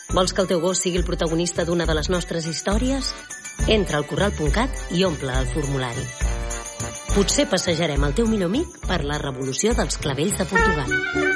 Vols que el teu gos sigui el protagonista d'una de les nostres històries? Entra al corral.cat i omple el formulari. Potser passejarem el teu millor amic per la revolució dels clavells de Portugal.